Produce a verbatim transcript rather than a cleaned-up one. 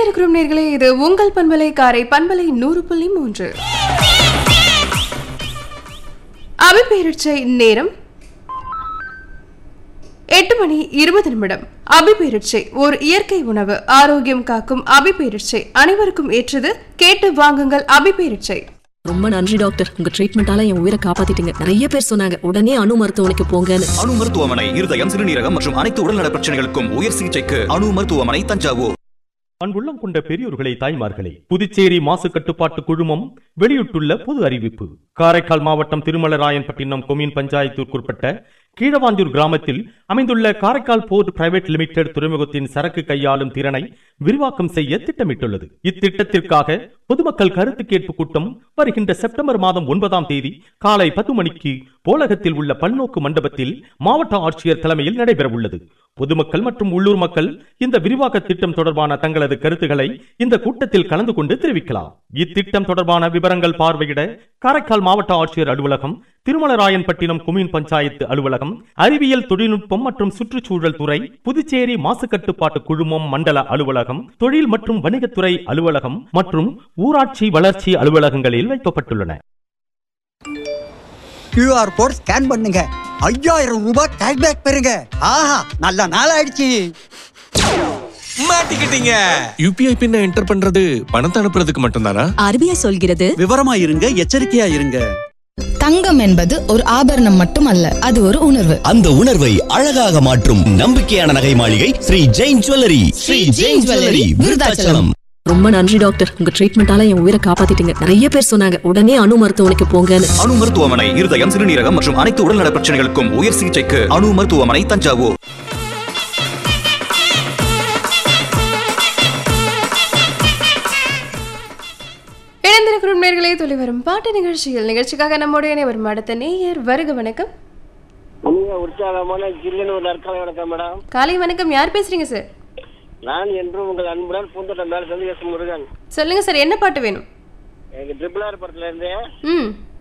இணைந்திருக்கிறோம் நேர்களே, இது உங்கள் பண்பலை காரை பண்பலை நூறு புள்ளி மூன்று. அபிபேரட்சை நேரம் எட்டு மணி இருபது நிமிடம். அபிபேரட்சை ஒரு இயற்கை உணவு, ஆரோக்கியம் காக்கும் அபிபேரட்சை அனைவருக்கும் ஏற்றது. கேட்டு வாங்குங்கள் அபிபேரட்சை. ரொம்ப நன்றி டாக்டர், உங்க ட்ரீட்மெண்டால என் உயிரை காப்பாத்திட்டீங்க. நிறைய பேர் சொன்னாங்க உடனே அணு மருத்துவமனைக்கு போங்கன்னு. அணு மருத்துவமனை இருதயம், சிறுநீரகம் மற்றும் அனைத்து உடல்நல பிரச்சனைகளுக்கும் உயர் சிகிச்சைக்கு அணு மருத்துவமனை, தஞ்சாவூர். அன்புள்ளம் கொண்ட பெரியோர்களே, தாய்மார்களே, புதுச்சேரி மாசு கட்டுப்பாட்டு குழுமம் வெளியிட்டுள்ள பொது அறிவிப்பு. காரைக்கால் மாவட்டம் திருமலராயன்பட்டினம் கொம்யூன் பஞ்சாயத்திற்குட்பட்ட கீழவாஞ்சூர் கிராமத்தில் அமைந்துள்ள காரைக்கால் போர்ட் பிரைவேட் லிமிடெட் துறைமுகத்தின் சரக்கு கையாளும் திறனை விரிவாக்கம் செய்ய திட்டமிட்டுள்ளது. இத்திட்டத்திற்காக பொதுமக்கள் கருத்து கேட்பு கூட்டம் வருகின்ற செப்டம்பர் மாதம் ஒன்பதாம் தேதி காலை பத்து மணிக்கு போலகத்தில் உள்ள பல்நோக்கு மண்டபத்தில் மாவட்ட ஆட்சியர் தலைமையில் நடைபெற உள்ளது. பொதுமக்கள் மற்றும் உள்ளூர் மக்கள் இந்த விரிவாக்க திட்டம் தொடர்பான தங்களது கருத்துக்களை இந்த கூட்டத்தில் கலந்து கொண்டு தெரிவிக்கலாம். இத்திட்டம் தொடர்பான விவரங்கள் பார்வையிட காரைக்கால் மாவட்ட ஆட்சியர் அலுவலகம், திருமலராயன்பட்டினம் கொம்யூன் பஞ்சாயத்து அலுவலகம், அறிவியல் தொழில்நுட்பம் மற்றும் சுற்றுச்சூழல் துறை, புதுச்சேரி மாசு கட்டுப்பாட்டு குழுமம் மண்டல அலுவலகம், தொழில் மற்றும் வணிகத்துறை அலுவலகம் மற்றும் ஊராட்சி வளர்ச்சி அலுவலகங்களில் வைக்கப்பட்டுள்ளன. கியூஆர் கோட் ஸ்கேன் பண்ணுங்க, ஐயாயிரம் ரூபாய் கேஷ்பேக் பெறுங்க. ஆஹா, நல்ல நாள் ஆயிடுச்சு. மாட்டிக்கிட்டீங்க. யூபிஐ பின்ன என்டர் பண்றது பணத்தை அனுப்புறதுக்கு மட்டும்தானா? ஆர்பிஐ சொல்கிறது விவரமா இருங்க, எச்சரிக்கையா இருங்க. தங்கம் என்பது ஒரு ஆபரணம் மட்டுமல்ல, அது ஒரு உணர்வு. அந்த உணர்வை அழகாக மாற்றும் நம்பிக்கையான நகை மாளிகை ஸ்ரீ ஜெயின் ஜுவல்லரி. ஸ்ரீ ஜெயின் ஜுவல்லரி, விருதாச்சலம். ரொம்ப நன்றி டாக்டர், உங்க ட்ரீட்மெண்டால என் உயிரை காப்பாத்திட்டீங்க. நிறைய பேர் சொன்னாங்க உடனே அணு மருத்துவமனைக்கு போங்கன்னு. அணு மருத்துவமனை இருதயம், சிறுநீரகம் மற்றும் அனைத்து உடல்நல பிரச்சனைகளுக்கும் உயர் சிகிச்சைக்கு அணு மருத்துவமனை, தஞ்சாவூர். இணைந்திருக்கிறோம் நேர்களே, துளி வரும் பாட்டு நிகழ்ச்சியில். நிகழ்ச்சிக்காக நம்முடைய வரும் அடுத்த நேயர். வருக வணக்கம். உற்சாகமான ஜில்லுன்னு ஒரு நற்காலை வணக்கம் மேடம். காலை வணக்கம். யார் பேசுறீங்க சார்? நான் என்றும் உங்கள் அன்புடன் பூந்தோட்டம் மேல சந்திரசேகர் முருகன். சொல்லுங்க சார், என்ன பாட்டு வேணும்? எனக்கு ட்ரிபிள் ஆர் படத்துல இருந்து ம்